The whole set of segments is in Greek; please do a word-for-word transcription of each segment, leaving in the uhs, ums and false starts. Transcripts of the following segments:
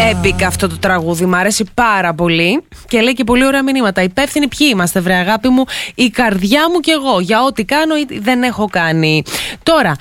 Epic αυτό το τραγούδι, μου αρέσει πάρα πολύ. Και λέει και πολύ ωραία μηνύματα. Υπεύθυνοι ποιοι είμαστε, βρε αγάπη μου, η καρδιά μου και εγώ, για ό,τι κάνω ή δεν έχω κάνει. Τώρα,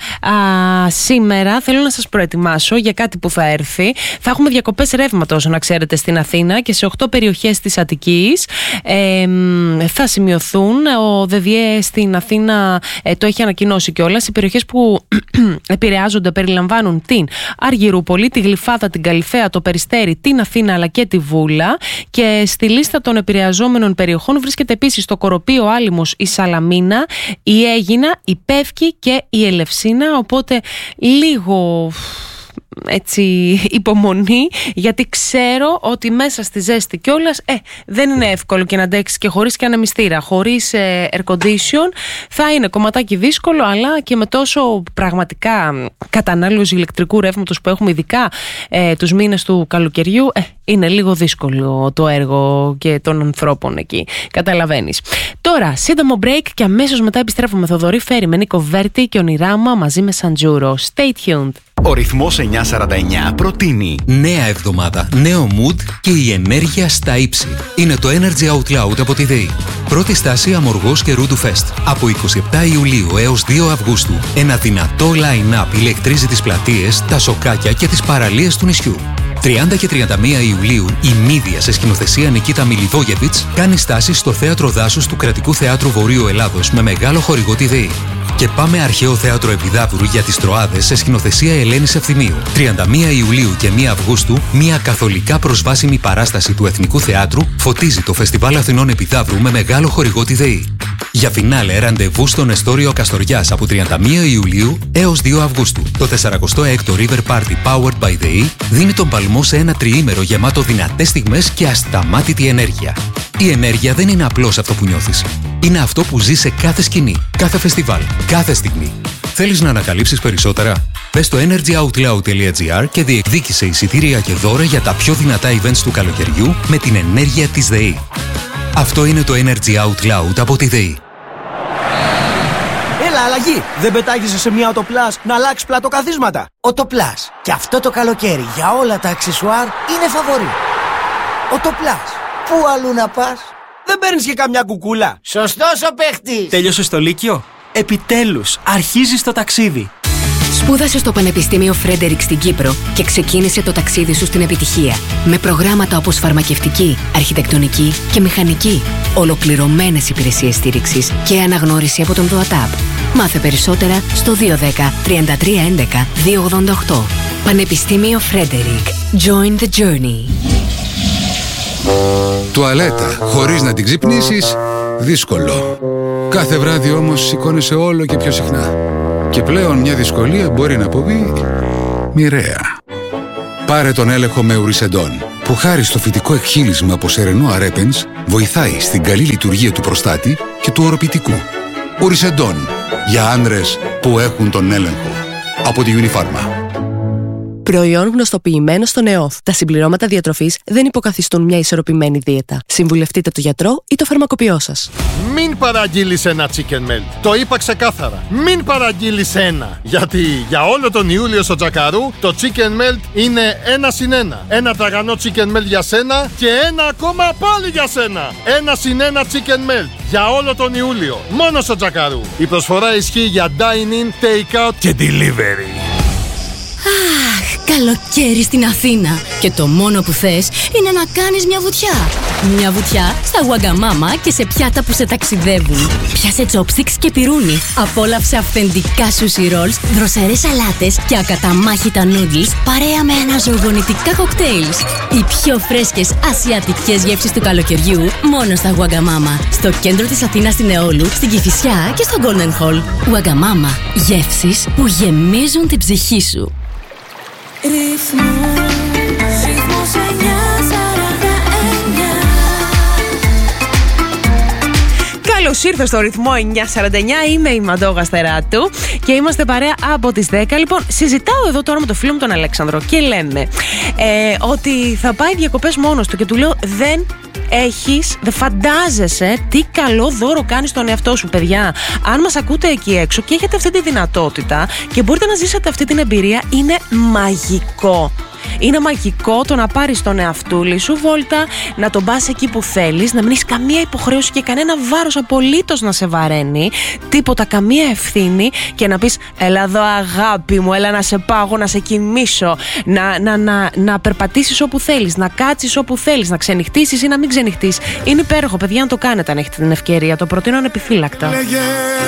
α, σήμερα θέλω να σας προετοιμάσω για κάτι που θα έρθει. Θα έχουμε διακοπές ρεύματος, να ξέρετε, στην Αθήνα και σε οκτώ περιοχές της Αττικής. Ε, θα σημειωθούν. Ο ΔΔΕ στην Αθήνα ε, το έχει ανακοινώσει κιόλας. Οι περιοχές που επηρεάζονται περιλαμβάνουν την Αργυρούπολη, τη Γλυφάδα, την Καλυθέα, το Περιστέρι, την Αθήνα αλλά και τη Βούλα. Και στη λίστα των επηρεαζόμενων περιοχών βρίσκεται επίσης το Κοροπείο, Άλυμος, η Σαλαμίνα, η Αίγινα, η Πεύκη και η Ελευσίνα. Οπότε λίγο έτσι υπομονή, γιατί ξέρω ότι μέσα στη ζέστη κιόλας ε, δεν είναι εύκολο και να αντέξεις και χωρίς και ανεμιστήρα, χωρίς ε, air condition θα είναι κομματάκι δύσκολο, αλλά και με τόσο πραγματικά κατανάλωση ηλεκτρικού ρεύματος που έχουμε ειδικά ε, τους μήνες του καλοκαιριού, ε, είναι λίγο δύσκολο το έργο και των ανθρώπων εκεί, καταλαβαίνεις. Τώρα, σύντομο break και αμέσως μετά επιστρέφουμε. Θοδωρή Φέρη με Νίκο Βέρτη και Ονειράμα μαζί με Σαντζούρο. Stay tuned. Ο ρυθμός εννιακόσια σαράντα εννιά προτείνει νέα εβδομάδα, νέο mood και η ενέργεια στα ύψη. Είναι το Energy Out Loud από τη ΔΕΗ. Πρώτη στάση Αμοργός και Ρούντου Fest. Από είκοσι επτά Ιουλίου έως δύο Αυγούστου. Ένα δυνατό line-up ηλεκτρίζει τις πλατείες, τα σοκάκια και τις παραλίες του νησιού. τριάντα και τριάντα μία Ιουλίου η Μύδια σε σκηνοθεσία Νικίτα Μιλιδόγεβιτς κάνει στάση στο Θέατρο Δάσους του Κρατικού Θεάτρου Βορείου Ελλάδος με μεγάλο χορηγό τη ΔΕΗ. Και πάμε Αρχαίο Θέατρο Επιδαύρου για τις Τροάδες σε σκηνοθεσία Ελένης Ευθυμίου. τριάντα μία Ιουλίου και μία Αυγούστου μια καθολικά προσβάσιμη παράσταση του Εθνικού Θεάτρου φωτίζει το Φεστιβάλ Αθηνών Επιδαύρου με μεγάλο χορηγό τη ΔΕΗ. Για φινάλε ραντεβού στον Εστόριο Καστοριάς από τριάντα μία Ιουλίου έως δύο Αυγούστου. Το σαράντα έκτο River Party Powered by ΔΕΗ δίνει τον παλμό σε ένα τριήμερο γεμάτο δυνατές στιγμές και ασταμάτητη ενέργεια. Η ενέργεια δεν είναι απλώς αυτό που νιώθεις. Είναι αυτό που ζεις σε κάθε σκηνή, κάθε φεστιβάλ, κάθε στιγμή. Θέλεις να ανακαλύψεις περισσότερα? Μπες στο energy out loud τελεία gr και διεκδίκησε εισιτήρια και δώρα για τα πιο δυνατά events του καλοκαιριού με την ενέργεια της ΔΕΗ. Αυτό είναι το Energy Out Loud από τη ΔΕΗ. Έλα, αλλαγή! Δεν πετάγεσαι σε μια Autoplus να αλλάξει πλατοκαθίσματα. Autoplus. Και αυτό το καλοκαίρι για όλα τα αξεσουάρ είναι φαβορί. Autoplus. Πού αλλού να πας? Δεν παίρνεις και καμιά κουκούλα? Σωστός ο παίχτης. Τέλειωσες το Λύκειο? Επιτέλους, αρχίζεις το ταξίδι. Σπούδασε στο Πανεπιστήμιο Φρέντερικ στην Κύπρο και ξεκίνησε το ταξίδι σου στην επιτυχία. Με προγράμματα όπως φαρμακευτική, αρχιτεκτονική και μηχανική. Ολοκληρωμένες υπηρεσίες στήριξης και αναγνώριση από τον ΔΟΑΤΑΠ. Μάθε περισσότερα στο δύο ένα μηδέν τρία τρία ένα ένα δύο ογδόντα οκτώ. Πανεπιστήμιο Φρέντερικ. Join the journey. Τουαλέτα χωρίς να την ξυπνήσεις, δύσκολο. Κάθε βράδυ όμως σηκώνεσαι όλο και πιο συχνά. Και πλέον μια δυσκολία μπορεί να αποβεί μοιραία. Πάρε τον έλεγχο με Ουρισεντόν, που χάρη στο φυτικό εκχύλισμα από σερενό αρέπενς βοηθάει στην καλή λειτουργία του προστάτη και του οροπητικού. Ουρισεντόν, για άνδρες που έχουν τον έλεγχο. Από τη Unifarma. Προϊόν γνωστοποιημένο στον ΕΟΘ. Τα συμπληρώματα διατροφής δεν υποκαθιστούν μια ισορροπημένη δίαιτα. Συμβουλευτείτε τον γιατρό ή το φαρμακοποιό σας. Μην παραγγείλεις ένα chicken melt. Το είπα ξεκάθαρα. Μην παραγγείλεις ένα. Γιατί για όλο τον Ιούλιο στο Τζακαρού το chicken melt είναι ένα συν ένα. Ένα τραγανό chicken melt για σένα και ένα ακόμα πάλι για σένα. Ένα συν ένα chicken melt για όλο τον Ιούλιο. Μόνο στο Τζακαρού. Η προσφορά ισχύει για dine-in, take-out και delivery. Αχ, καλοκαίρι στην Αθήνα. Και το μόνο που θες είναι να κάνεις μια βουτιά. Μια βουτιά στα Wagamama και σε πιάτα που σε ταξιδεύουν. Πιάσε chopsticks και πυρούνι. Απόλαυσε αυθεντικά sushi rolls, δροσερές σαλάτες και ακαταμάχητα noodles παρέα με αναζωογονητικά κοκτέιλς. Οι πιο φρέσκες ασιατικές γεύσεις του καλοκαιριού μόνο στα Wagamama. Στο κέντρο της Αθήνας στην Εόλου, στην Κηφισιά και στο Golden Hall. Wagamama. Γεύσεις που γεμίζουν την ψυχή σου. Ρυθμός, ρυθμός εννιακόσια σαράντα εννιά. Καλώς ήρθες στο ρυθμό εννιακόσια σαράντα εννιά. Είμαι η Μαντώ Γαστεράτου και είμαστε παρέα από τις δέκα. Λοιπόν, συζητάω εδώ τώρα με το φίλο μου τον Αλέξανδρο και λέμε ε, ότι θα πάει διακοπές μόνος του και του λέω δεν έχεις, δεν φαντάζεσαι τι καλό δώρο κάνεις στον εαυτό σου, παιδιά. Αν μας ακούτε εκεί έξω και έχετε αυτή τη δυνατότητα και μπορείτε να ζήσετε αυτή την εμπειρία, είναι μαγικό. Είναι μαγικό το να πάρεις τον εαυτούλη σου βόλτα, να τον πας εκεί που θέλεις, να μην έχεις καμία υποχρέωση και κανένα βάρος απολύτως να σε βαραίνει, τίποτα, καμία ευθύνη, και να πεις έλα εδώ αγάπη μου, έλα να σε πάγω, να σε κοιμήσω, να, να, να, να περπατήσεις όπου θέλεις, να κάτσεις όπου θέλεις, να ξενυχτήσεις ή να μην ξενυχτείς. Είναι υπέροχο, παιδιά, να το κάνετε αν έχετε την ευκαιρία. Το προτείνω ανεπιφύλακτα.